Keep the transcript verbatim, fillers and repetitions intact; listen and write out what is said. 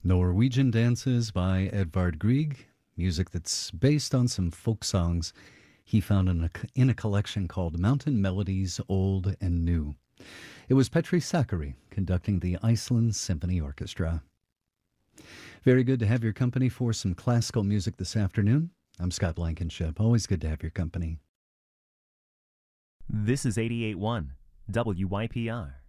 Norwegian Dances by Edvard Grieg, music that's based on some folk songs he found in a, in a collection called Mountain Melodies Old and New. It was Petri Sakari conducting the Iceland Symphony Orchestra. Very good to have your company for some classical music this afternoon. I'm Scott Blankenship. Always good to have your company. This is eighty-eight point one W Y P R.